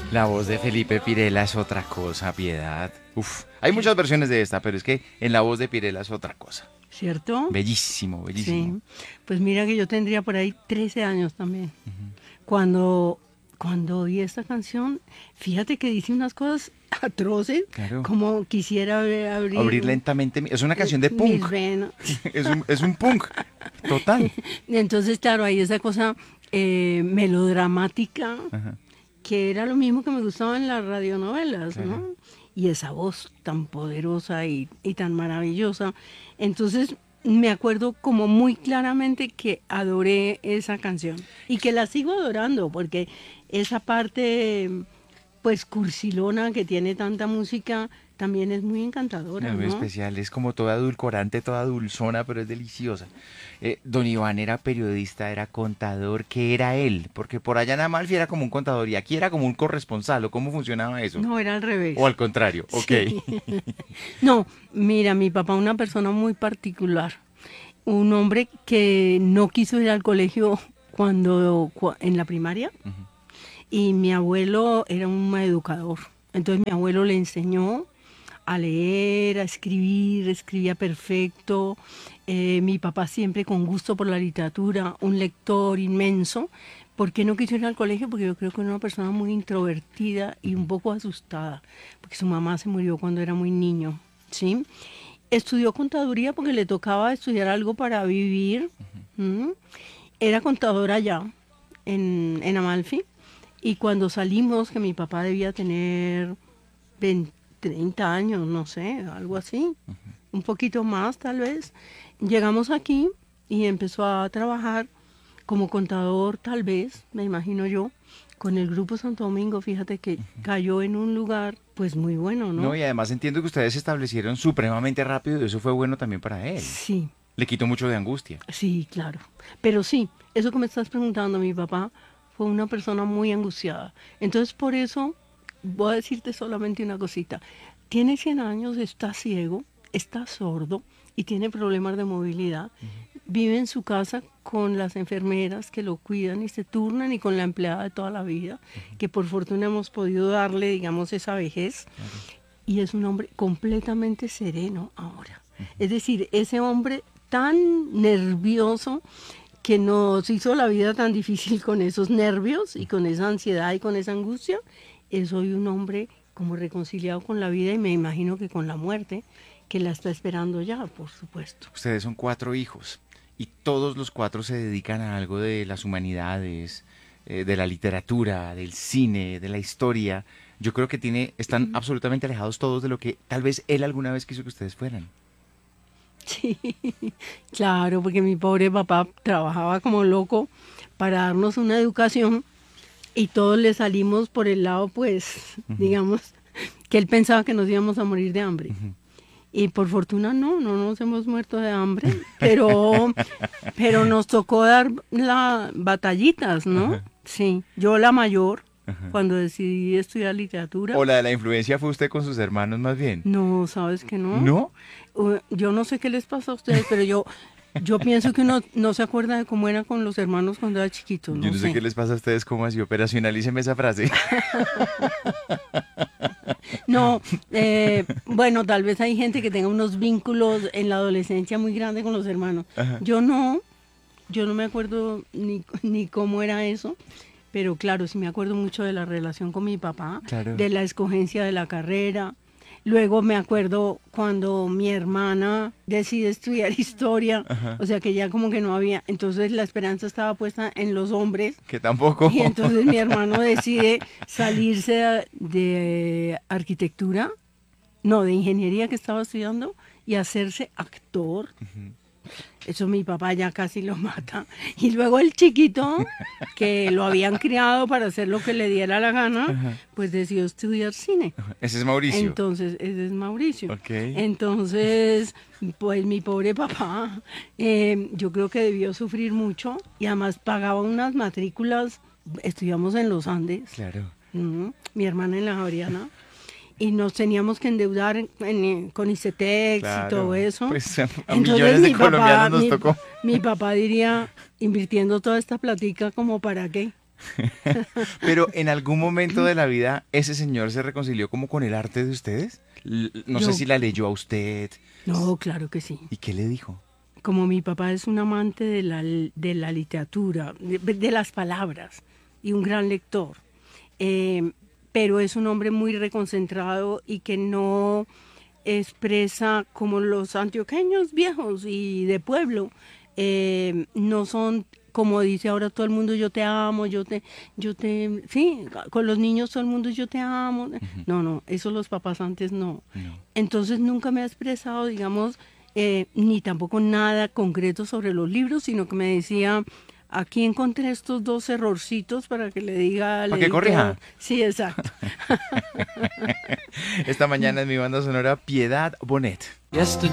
La voz de Felipe Pirela es otra cosa, Piedad. Uf, hay muchas versiones de esta, pero es que en la voz de Pirela es otra cosa. ¿Cierto? Bellísimo, bellísimo. Sí. Pues mira que yo tendría por ahí 13 años también. Cuando, cuando oí esta canción, fíjate que dice unas cosas atroces, Claro. como quisiera Abrir abrir lentamente. Es una canción de mis punk. venas. Es un punk. Total. Entonces, claro, hay esa cosa melodramática, Ajá. que era lo mismo que me gustaba en las radionovelas, ¿no? Claro. Y esa voz tan poderosa y tan maravillosa. Entonces, me acuerdo como muy claramente que adoré esa canción y que la sigo adorando porque esa parte, pues, cursilona que tiene tanta música también es muy encantadora, Es muy ¿no? especial, es como toda edulcorante, toda dulzona, pero es deliciosa. Don Iván era periodista, era contador. ¿Qué era él? Porque por allá en Amalfi era como un contador y aquí era como un corresponsal, ¿o cómo funcionaba eso? No, era al O revés. al contrario, ok. Sí. No, mira, mi papá una persona muy particular, un hombre que no quiso ir al colegio en la primaria Ujú. y mi abuelo era un educador. Entonces mi abuelo le enseñó a leer, a escribir, escribía perfecto. Mi papá siempre con gusto por la literatura, un lector inmenso. ¿Por qué no quiso ir al colegio? Porque yo creo que era una persona muy introvertida y un poco asustada, porque su mamá se murió cuando era muy niño, ¿sí? Estudió contaduría porque le tocaba estudiar algo para vivir. ¿M? Era contador allá, en Amalfi, y cuando salimos, que mi papá debía tener 20, 30 años, no sé, algo así, un poquito más tal vez, llegamos aquí y empezó a trabajar como contador tal vez, me imagino yo, con el Grupo Santo Domingo. Fíjate que cayó en un lugar pues muy bueno, No, ¿no? y además entiendo que ustedes se establecieron supremamente rápido y eso fue bueno también para él. Sí, Le quitó mucho de angustia. sí, claro. Pero sí, eso que me estás preguntando, mi papá fue una persona muy angustiada. Entonces, por eso voy a decirte solamente una cosita. Tiene 100 años, está ciego, está sordo y tiene problemas de movilidad. Vive en su casa con las enfermeras que lo cuidan y se turnan y con la empleada de toda la vida, que por fortuna hemos podido darle, digamos, esa vejez. Claro. Y es un hombre completamente sereno ahora. Es decir, ese hombre tan nervioso que nos hizo la vida tan difícil con esos nervios y con esa ansiedad y con esa angustia, es hoy un hombre como reconciliado con la vida y me imagino que con la muerte, que la está esperando ya, por supuesto. Ustedes son 4 hijos y todos los 4 se dedican a algo de las humanidades, de la literatura, del cine, de la historia. Yo creo que están absolutamente alejados todos de lo que tal vez él alguna vez quiso que ustedes fueran. Sí, claro, porque mi pobre papá trabajaba como loco para darnos una educación y todos le salimos por el lado, pues, Ujú, digamos, que él pensaba que nos íbamos a morir de hambre. ujú. Y por fortuna no, no nos hemos muerto de hambre, pero nos tocó dar las batallitas, ¿no? Ajá, Sí, yo la mayor, ajá. cuando decidí estudiar literatura, O la de la influencia fue usted con sus hermanos más bien. no, ¿sabes que no? ¿No? Yo no sé qué les pasa a ustedes, pero yo pienso que uno no se acuerda de cómo era con los hermanos cuando era chiquito, Yo no no sé qué sé. les pasa a ustedes, cómo así, operacionalíceme esa frase. No, bueno, tal vez hay gente que tenga unos vínculos en la adolescencia muy grandes con los hermanos. Ajá, Yo no, yo no me acuerdo ni cómo era eso, pero claro, sí me acuerdo mucho de la relación con mi papá, claro. de la escogencia de la carrera. Luego me acuerdo cuando mi hermana decide estudiar historia, Ajá. o sea que ya como que no había, entonces la esperanza estaba puesta en los hombres Que tampoco. y entonces mi hermano decide salirse de arquitectura, no, de ingeniería que estaba estudiando y hacerse actor. Ujú. Eso mi papá ya casi lo mata. Y luego el chiquito, que lo habían criado para hacer lo que le diera la gana, Ajá. pues decidió estudiar cine. Ese es Mauricio. Entonces, ese es Mauricio. Ok. Entonces, pues mi pobre papá, yo creo que debió sufrir mucho y además pagaba unas matrículas. Estudiamos en los Andes, Claro. mi hermana en la Javeriana, y nos teníamos que endeudar con ICETEX y todo Claro. eso. Pues a Entonces millones de colombianos nos mi, tocó. mi papá diría, invirtiendo toda esta platica, ¿como para qué? Pero en algún momento de la vida, ¿ese señor se reconcilió como con el arte de ustedes? No sé Yo, si la leyó a usted. no, claro que sí. ¿Y qué le dijo? Como mi papá es un amante de la literatura, de las palabras, y un gran lector, eh, pero es un hombre muy reconcentrado y que no expresa como los antioqueños viejos y de pueblo, no son como dice ahora todo el mundo, yo te amo, sí, con los niños todo el mundo, yo te amo. No, no, eso los papás antes no. No. Entonces nunca me ha expresado, digamos, ni tampoco nada concreto sobre los libros, sino que me decía, aquí encontré estos dos errorcitos para que le diga al ¿Para que editor. corrija? Sí, exacto. Esta mañana en mi banda sonora, Piedad Bonet.